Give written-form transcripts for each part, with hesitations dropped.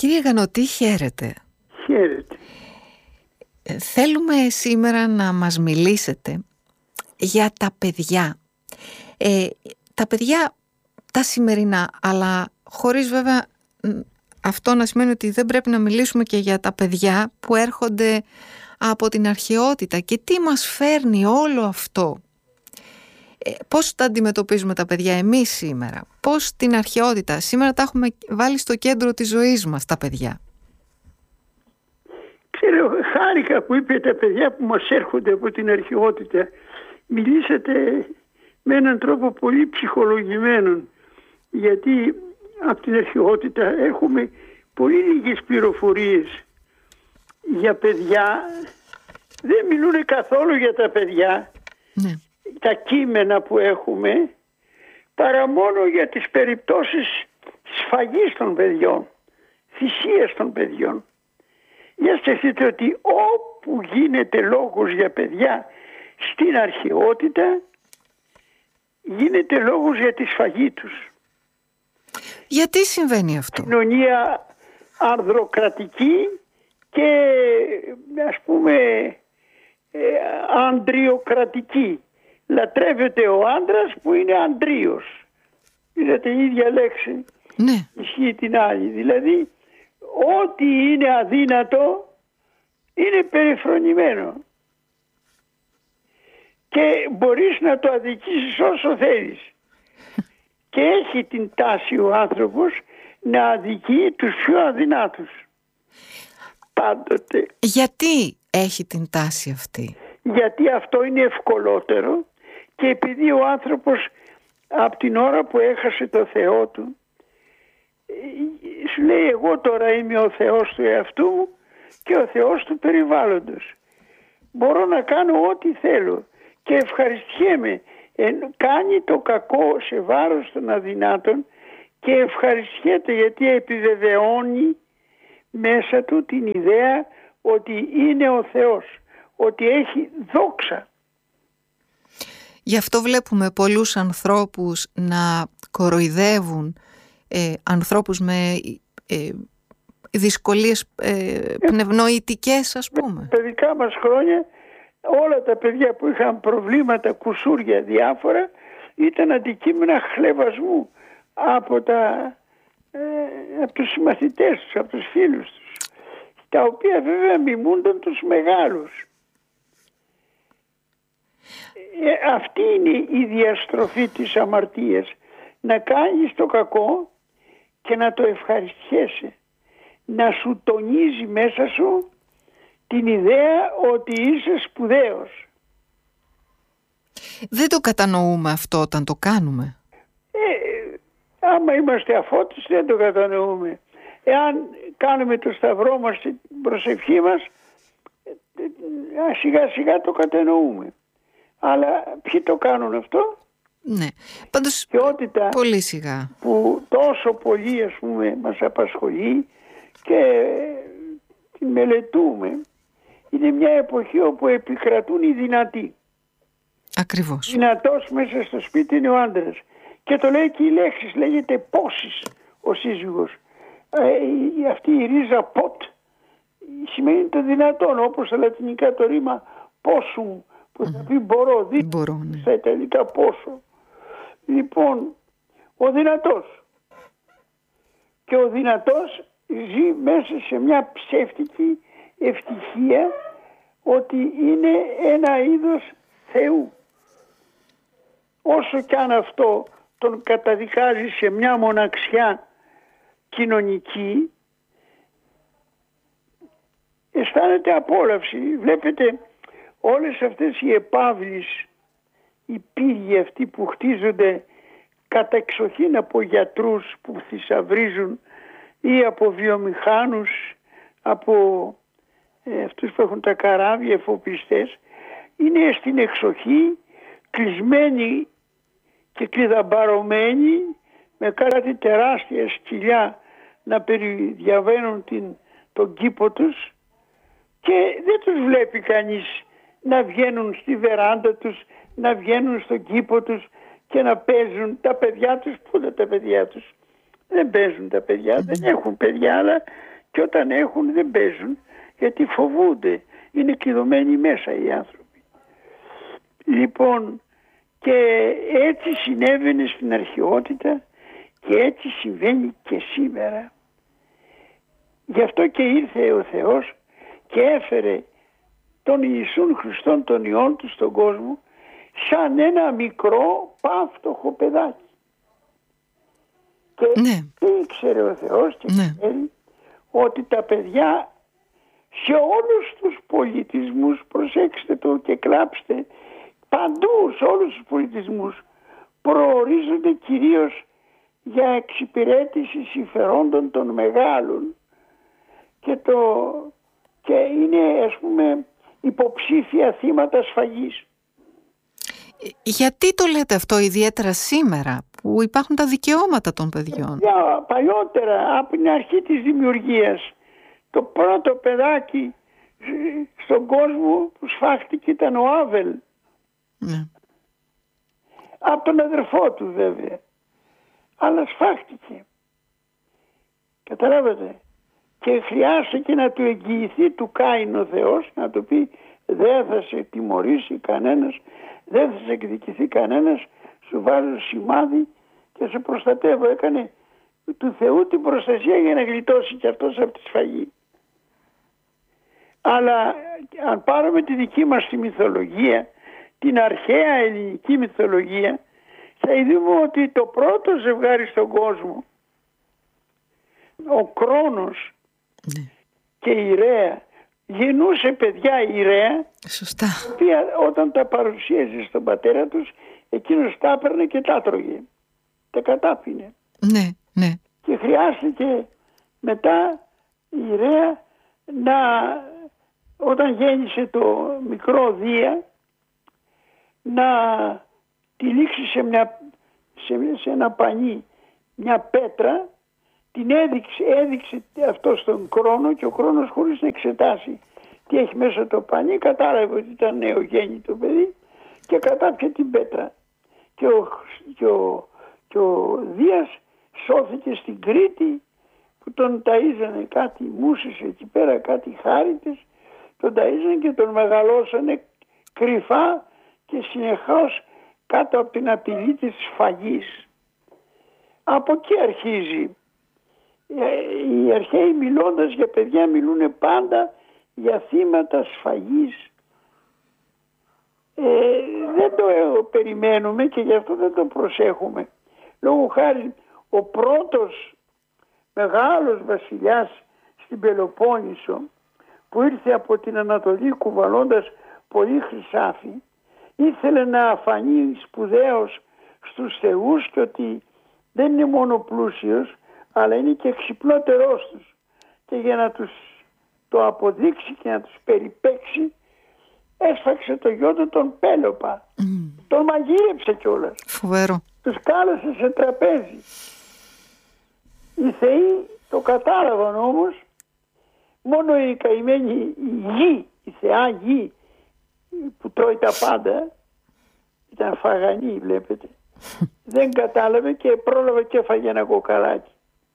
Κύριε Γανωτή, χαίρετε. Χαίρετε. Θέλουμε σήμερα να μας μιλήσετε για τα παιδιά. Τα παιδιά τα σημερινά, αλλά χωρίς βέβαια αυτό να σημαίνει ότι δεν πρέπει να μιλήσουμε και για τα παιδιά που έρχονται από την αρχαιότητα. Και τι μας φέρνει όλο αυτό? Πώς τα αντιμετωπίζουμε τα παιδιά εμείς σήμερα? Πώς την αρχαιότητα? Σήμερα τα έχουμε βάλει στο κέντρο της ζωής μας τα παιδιά. Ξέρω, χάρηκα που είπε τα παιδιά που μας έρχονται από την αρχαιότητα. Μιλήσατε με έναν τρόπο πολύ ψυχολογημένο, γιατί από την αρχαιότητα έχουμε πολύ λίγες πληροφορίες για παιδιά. Δεν μιλούν καθόλου για τα παιδιά, ναι, τα κείμενα που έχουμε, παρά μόνο για τις περιπτώσεις σφαγής των παιδιών, θυσίας των παιδιών. Για σκεφτείτε ότι όπου γίνεται λόγος για παιδιά στην αρχαιότητα, γίνεται λόγος για τη σφαγή τους. Γιατί συμβαίνει αυτό? Κοινωνία ανδροκρατική και ας πούμε ανδριοκρατική. Λατρεύεται ο άντρας που είναι ανδρείος. Είδατε, η ίδια λέξη, ναι, ισχύει την άλλη. Δηλαδή ό,τι είναι αδύνατο είναι περιφρονημένο και μπορείς να το αδικήσεις όσο θέλεις. Και έχει την τάση ο άνθρωπος να αδικεί τους πιο αδυνάτους. Πάντοτε. Γιατί έχει την τάση αυτή? Γιατί αυτό είναι ευκολότερο και επειδή ο άνθρωπος από την ώρα που έχασε το Θεό του σου λέει, εγώ τώρα είμαι ο Θεός του εαυτού μου και ο Θεός του περιβάλλοντος. Μπορώ να κάνω ό,τι θέλω και ευχαριστιέμαι. Κάνει το κακό σε βάρος των αδυνάτων και ευχαριστιέται γιατί επιβεβαιώνει μέσα του την ιδέα ότι είναι ο Θεός, ότι έχει δόξα. Γι' αυτό βλέπουμε πολλούς ανθρώπους να κοροϊδεύουν ανθρώπους με δυσκολίες πνευνοητικές, ας πούμε. Τα δικά μας χρόνια όλα τα παιδιά που είχαν προβλήματα, κουσούρια διάφορα, ήταν αντικείμενα χλευασμού από τους συμμαθητές τους, από τους φίλους τους, τα οποία βέβαια μιμούνταν τους μεγάλους. Αυτή είναι η διαστροφή της αμαρτίας, να κάνεις το κακό και να το ευχαριστιέσαι, να σου τονίζει μέσα σου την ιδέα ότι είσαι σπουδαίος. Δεν το κατανοούμε αυτό όταν το κάνουμε. Άμα είμαστε αφώτιστοι δεν το κατανοούμε. Εάν κάνουμε το σταυρό μας, την προσευχή μας, σιγά σιγά το κατανοούμε. Αλλά ποιοι το κάνουν αυτό? Ναι, πάντως πολύ σιγά. Που τόσο πολύ, ας πούμε, μας απασχολεί και την μελετούμε. Είναι μια εποχή όπου επικρατούν οι δυνατοί. Ακριβώς. Δυνατός μέσα στο σπίτι είναι ο άντρας. Και το λέει και η λέξη, λέγεται πόσης ο σύζυγος. Αυτή η ρίζα ποτ σημαίνει το δυνατόν, όπως στα λατινικά το ρήμα πόσουμ, που θα πει μπορώ, ναι. Στα ιταλικά πόσο. Λοιπόν, ο δυνατός. Και ο δυνατός ζει μέσα σε μια ψεύτικη ευτυχία ότι είναι ένα είδος Θεού. Όσο κι αν αυτό τον καταδικάζει σε μια μοναξιά κοινωνική, αισθάνεται απόλαυση. Βλέπετε όλες αυτές οι επαύλεις, οι πύργοι αυτοί που χτίζονται κατά εξοχήν από γιατρούς που θησαυρίζουν ή από βιομηχάνους, από αυτούς που έχουν τα καράβια, εφοπλιστές, είναι στην εξοχή κλεισμένοι και κλειδαμπαρωμένοι με κάτι τεράστια σκυλιά να περιδιαβαίνουν τον κήπο τους και δεν τους βλέπει κανείς να βγαίνουν στη βεράντα τους, να βγαίνουν στον κήπο τους και να παίζουν τα παιδιά τους. Πού είναι τα παιδιά τους? Δεν παίζουν τα παιδιά, δεν έχουν παιδιά, αλλά και όταν έχουν δεν παίζουν γιατί φοβούνται, είναι κλειδωμένοι μέσα οι άνθρωποι. Λοιπόν, και έτσι συνέβαινε στην αρχαιότητα και έτσι συμβαίνει και σήμερα. Γι' αυτό και ήρθε ο Θεός και έφερε τον Ιησούν Χριστόν, τον Υιόν του στον κόσμο, σαν ένα μικρό πάυτοχο παιδάκι. Και ήξερε ο Θεός και ξέρει ότι τα παιδιά σε όλους τους πολιτισμούς, προσέξτε το και κλάψτε, παντού σε όλους τους πολιτισμούς προορίζονται κυρίως για εξυπηρέτηση συμφερόντων των μεγάλων και είναι, ας πούμε, υποψήφια θύματα σφαγής. Γιατί το λέτε αυτό ιδιαίτερα σήμερα που υπάρχουν τα δικαιώματα των παιδιών? Παλιότερα, από την αρχή της δημιουργίας, το πρώτο παιδάκι στον κόσμο που σφάχτηκε ήταν ο Άβελ. Ναι. Από τον αδερφό του βέβαια. Αλλά σφάχτηκε. Καταλάβατε. Και χρειάστηκε να του εγγυηθεί του Κάιν ο Θεός, να του πει δεν θα σε τιμωρήσει κανένας, δεν θα σε εκδικηθεί κανένας, σου βάζω σημάδι και σε προστατεύω. Έκανε του Θεού την προστασία για να γλιτώσει και αυτός από τη σφαγή. Αλλά αν πάρουμε τη δική μας τη μυθολογία, την αρχαία ελληνική μυθολογία, θα δούμε ότι το πρώτο ζευγάρι στον κόσμο, ο Κρόνος και η Ρέα, γεννούσε παιδιά η Ρέα, σωστά, η οποία όταν τα παρουσίαζε στον πατέρα τους, εκείνος τα έπαιρνε και τα τρώγε, τα κατάπινε. Ναι, ναι. Και χρειάστηκε μετά η Ρέα όταν γέννησε το μικρό Δία, να τυλίξει σε ένα πανί μια πέτρα, την έδειξε αυτό στον Κρόνο και ο Κρόνος, χωρίς να εξετάσει τι έχει μέσα το πανί, κατάλαβε ότι ήταν νεογέννητο παιδί και κατάπιε την πέτρα. Και ο Δίας σώθηκε στην Κρήτη που τον ταΐζανε κάτι μουσες εκεί πέρα, κάτι χάριτες, τον ταΐζανε και τον μεγαλώσανε κρυφά και συνεχώς κάτω από την απειλή της σφαγής. Από εκεί αρχίζει. Οι αρχαίοι μιλώντας για παιδιά μιλούν πάντα για θύματα σφαγής. Δεν το περιμένουμε και γι' αυτό δεν το προσέχουμε. Λόγω χάρη ο πρώτος μεγάλος βασιλιάς στην Πελοπόννησο που ήρθε από την Ανατολή κουβαλώντας πολύ χρυσάφι, ήθελε να φανεί σπουδαίος στους θεούς και ότι δεν είναι μόνο πλούσιος αλλά είναι και εξυπνότερός τους, και για να τους το αποδείξει και να τους περιπέξει έσφαξε το γιο του τον Πέλοπα. Τον μαγείρεψε κιόλας. Φοβερό. Τους κάλεσε σε τραπέζι. Οι θεοί το κατάλαβαν όμως, μόνο η καημένη γη, η θεά γη που τρώει τα πάντα, ήταν φαγανή βλέπετε, δεν κατάλαβε και πρόλαβε και έφαγε ένα κοκαλάκι.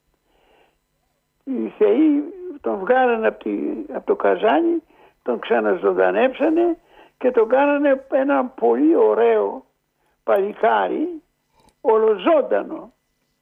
Οι θεοί τον βγάλανε από το καζάνι, τον ξαναζωντανέψανε και τον κάνανε ένα πολύ ωραίο παλικάρι, ολοζώντανο.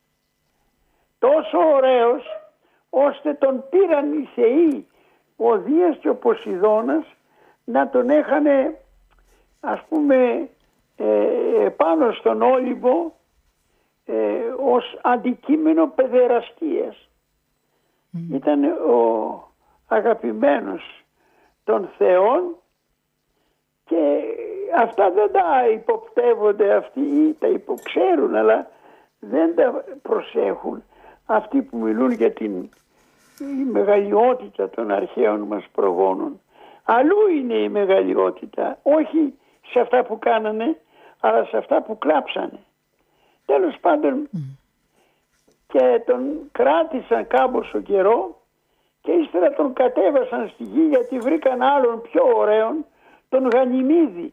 Τόσο ωραίος ώστε τον πήραν οι θεοί, ο Δίας και ο Ποσειδώνας, να τον έχανε, ας πούμε, πάνω στον Όλυμπο ως αντικείμενο παιδεραστίας. Ήταν ο αγαπημένος των θεών και αυτά δεν τα υποπτεύονται αυτοί ή τα υποξέρουν, αλλά δεν τα προσέχουν αυτοί που μιλούν για την μεγαλειότητα των αρχαίων μας προγόνων. Αλλού είναι η μεγαλειότητα, όχι σε αυτά που κάνανε, αλλά σε αυτά που κλάψανε. Τέλος πάντων, και τον κράτησαν κάμποσο καιρό και ύστερα τον κατέβασαν στη γη γιατί βρήκαν άλλον πιο ωραίον, τον Γανιμίδη,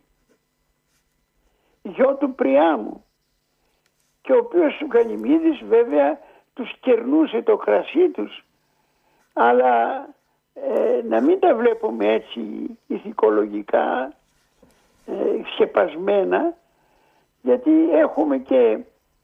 γιο του Πριάμου, και ο οποίος ο Γανιμίδης βέβαια τους κερνούσε το κρασί τους αλλά να μην τα βλέπουμε έτσι ηθικολογικά σκεπασμένα, γιατί έχουμε και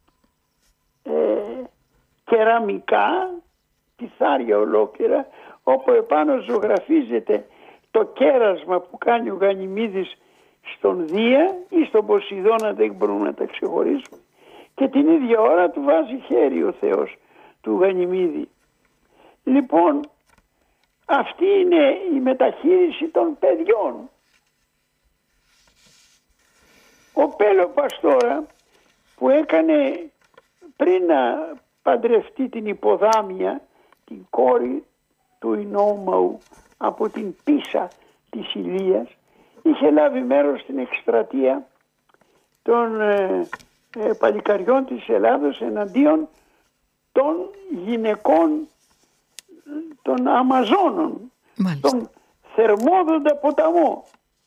κεραμικά, πιθάρια ολόκληρα, όπου επάνω ζωγραφίζεται το κέρασμα που κάνει ο Γανιμίδης στον Δία ή στον Ποσειδώνα, δεν μπορούμε να τα ξεχωρίσουμε, και την ίδια ώρα του βάζει χέρι ο Θεός του Γανιμίδη. Λοιπόν, αυτή είναι η μεταχείριση των παιδιών. Ο Πέλοπας τώρα, που έκανε πριν να παντρευτεί την Υποδάμια, την κόρη του Ινόμαου από την Πίσα της Ηλίας, είχε λάβει μέρος στην εκστρατεία των παλικαριών της Ελλάδος εναντίον των γυναικών των Αμαζόνων, τον Θερμόδοντα ποταμό.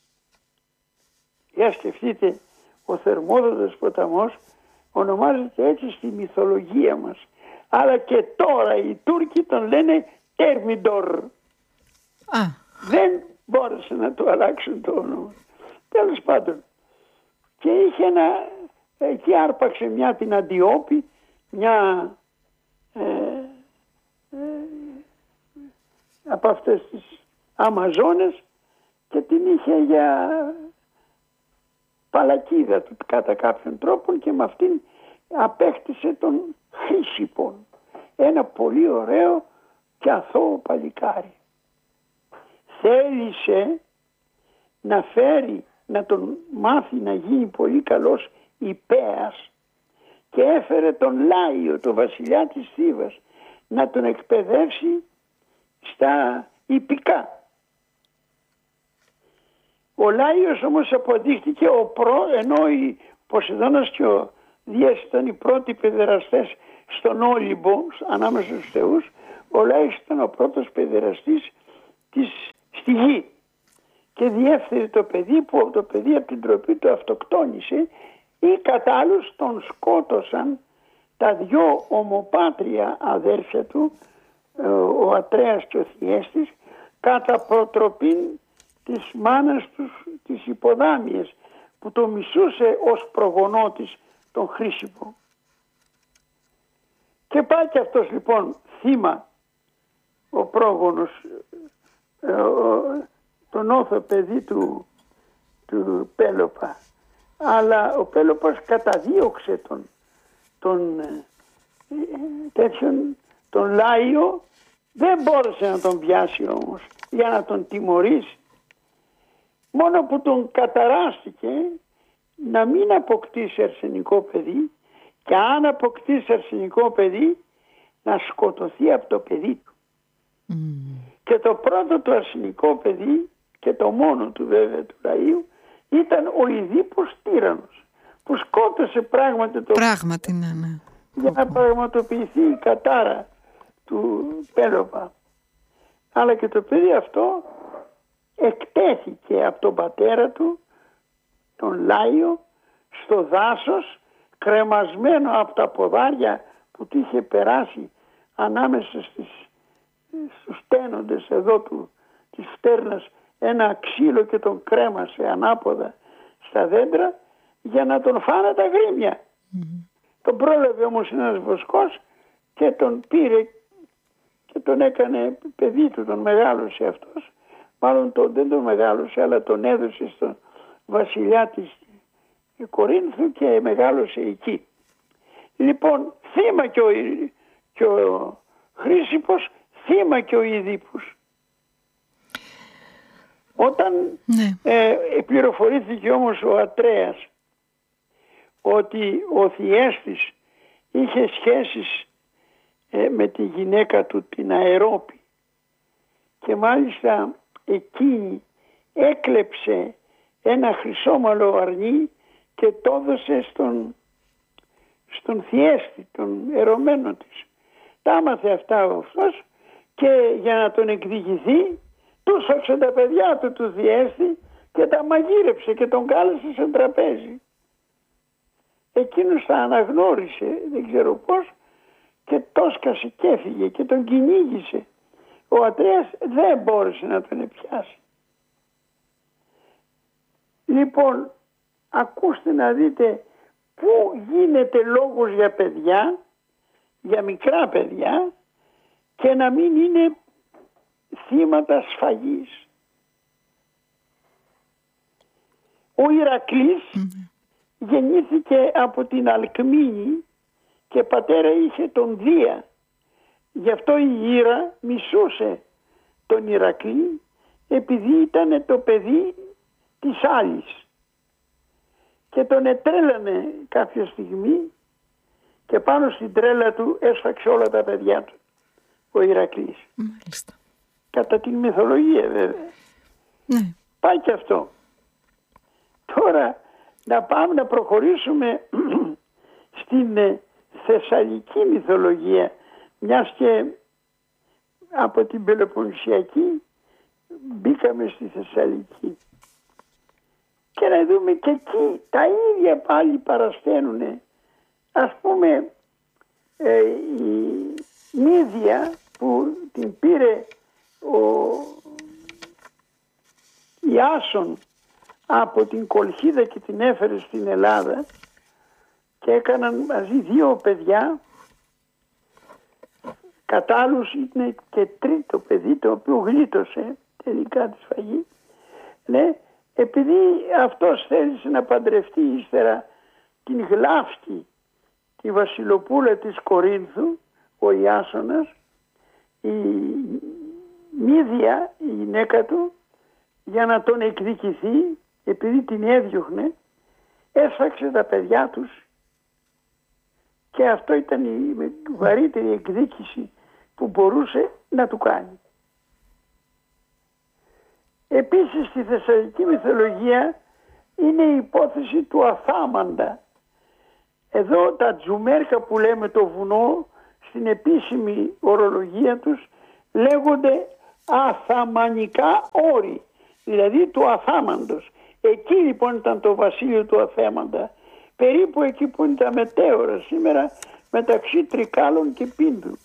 Για σκεφτείτε, ο Θερμόδοντας ποταμός ονομάζεται έτσι στη μυθολογία μας, αλλά και τώρα οι Τούρκοι τον λένε Τέρμιντορ. Δεν μπόρεσαν να του αλλάξουν το όνομα. Τέλος πάντων, και είχε εκεί άρπαξε μια την Αντιόπη, μια από αυτές τις Αμαζόνες, και την είχε για παλακίδα του κατά κάποιον τρόπο, και με αυτήν απέκτησε τον Χρήσιπον, ένα πολύ ωραίο και αθώο παλικάρι. Θέλησε να φέρει, να τον μάθει να γίνει πολύ καλός υπέας, και έφερε τον Λάιο, τον βασιλιά της Θήβας, να τον εκπαιδεύσει στα ιππικά. Ο Λάιος όμως αποδείχτηκε ενώ οι Ποσειδώνας και ο Δίας ήταν οι πρώτοι παιδεραστές στον Όλυμπο, ανάμεσα στους θεούς, ο Λάιος ήταν ο πρώτος παιδεραστής στη γη, και διέφθερε το παιδί, που το παιδί από την τροπή του αυτοκτόνησε, ή κατά άλλους τον σκότωσαν τα δυο ομοπάτρια αδέρφια του, ο Ατρέας και ο Θιέστης, κατά προτροπήν της μάνας τους της Υποδάμιας, που το μισούσε ως προγονό της τον Χρήσιπο. Και πάει και αυτός λοιπόν θύμα, ο πρόγονος, τον όθο παιδί του Πέλοπα. Αλλά ο Πέλοπας καταδίωξε τον Λάιο, δεν μπόρεσε να τον πιάσει όμως για να τον τιμωρήσει. Μόνο που τον καταράστηκε να μην αποκτήσει αρσενικό παιδί, και αν αποκτήσει αρσενικό παιδί να σκοτωθεί από το παιδί του. Και το πρώτο του αρσενικό παιδί, και το μόνο του βέβαια του Λαΐου, ήταν ο Ιδίππος τύραννος, που σκότωσε πράγματι ναι. για να πραγματοποιηθεί η κατάρα του Πέλοπα. Αλλά και το παιδί αυτό εκτέθηκε από τον πατέρα του, τον Λάιο, στο δάσος, κρεμασμένο από τα ποδάρια που του είχε περάσει ανάμεσα στους τένοντες εδώ της φτέρνας ένα ξύλο, και τον κρέμασε ανάποδα στα δέντρα για να τον φάνε τα γρήμια. Τον πρόλαβε όμως ένας βοσκός και τον πήρε και τον έκανε παιδί του, τον μεγάλωσε αυτός. Μάλλον δεν τον μεγάλωσε, αλλά τον έδωσε στον βασιλιά της Κορίνθου και μεγάλωσε εκεί. Λοιπόν, θύμα και ο Χρήσιπος, θύμα και ο Ιδίππος. Όταν πληροφορήθηκε όμως ο Ατρέας ότι ο Θιέστης είχε σχέσεις με τη γυναίκα του, την Αερόπη, και μάλιστα εκείνη έκλεψε ένα χρυσόμαλο αρνί και το έδωσε στον Θιέστη, τον ερωμένο της. Τα άμαθε αυτά ο αυτός, και για να τον εκδικηθεί του σώξε τα παιδιά του Θιέστη και τα μαγείρεψε και τον κάλεσε σε τραπέζι. Εκείνος τα αναγνώρισε, δεν ξέρω πώς, και το σκασε και έφυγε και τον κυνήγησε Ο Ατρέας δεν μπόρεσε να τον επιάσει. Λοιπόν, ακούστε να δείτε πού γίνεται λόγος για παιδιά, για μικρά παιδιά, και να μην είναι θύματα σφαγής. Ο Ηρακλής γεννήθηκε από την Αλκμήνη και πατέρα είχε τον Δία. Γι' αυτό η Ήρα μισούσε τον Ηρακλή, επειδή ήταν το παιδί της άλλης. Και τον ετρέλανε κάποια στιγμή και πάνω στην τρέλα του έσφαξε όλα τα παιδιά του ο Ηρακλής. Μάλιστα. Κατά την μυθολογία βέβαια. Ναι. Πάει και αυτό. Τώρα να πάμε να προχωρήσουμε στην Θεσσαλική μυθολογία, μιας και από την Πελοποννησιακή μπήκαμε στη Θεσσαλική, και να δούμε και εκεί τα ίδια πάλι παρασθένουνε. Ας πούμε η Μύδια που την πήρε ο Ιάσον από την Κολχίδα και την έφερε στην Ελλάδα και έκαναν μαζί 2 παιδιά. Κατά άλλους είναι και 3ο παιδί, το οποίο γλίτωσε τελικά τη σφαγή. Ναι, επειδή αυτός θέλησε να παντρευτεί ύστερα την Γλάφκη, τη βασιλοπούλα της Κορίνθου, ο Ιάσονας, η Μύδια, η γυναίκα του, για να τον εκδικηθεί, επειδή την έδιωχνε, έσφαξε τα παιδιά τους, και αυτό ήταν η βαρύτερη εκδίκηση που μπορούσε να του κάνει. Επίσης στη Θεσσαλική μυθολογία είναι η υπόθεση του Αθάμαντα. Εδώ τα Τζουμέρκα που λέμε, το βουνό, στην επίσημη ορολογία τους λέγονται αθαμανικά όρη, δηλαδή του Αθάμαντος. Εκεί λοιπόν ήταν το βασίλειο του Αθέμαντα, περίπου εκεί που είναι τα μετέωρα σήμερα, μεταξύ Τρικάλων και Πίνδρου.